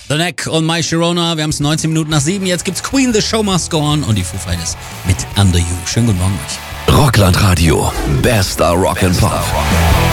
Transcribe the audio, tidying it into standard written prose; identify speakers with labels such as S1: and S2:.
S1: The Neck und My Sharona. Wir haben es 19 Minuten nach 7. Jetzt gibt's Queen, The Show Must Go On und die Foo Fighters mit Under You. Schönen guten Morgen euch.
S2: Rockland Radio. Bester Rock'n'Pop.